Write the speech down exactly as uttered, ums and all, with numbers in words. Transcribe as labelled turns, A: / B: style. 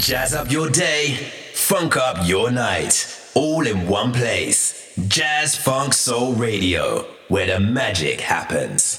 A: Jazz up your day, funk up your night, all in one place. Jazz Funk Soul Radio, where the magic happens.